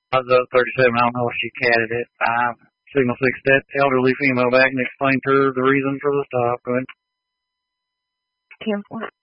I was up 37. I don't know if she catted it. 5. Signal 6, that elderly female back and explained to her the reason for the stop. Go ahead. 10-4.